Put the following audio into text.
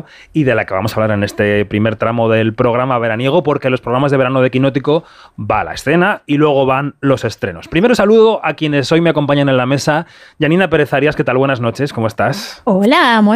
y de la que vamos a hablar en este primer tramo del programa veraniego, porque los programas de verano de Quinótico va a la escena y luego van los estrenos. Primero saludo a quienes hoy me acompañan en la mesa. Yanina Pérez Arias, ¿qué tal? Buenas noches, ¿cómo estás? Hola, muy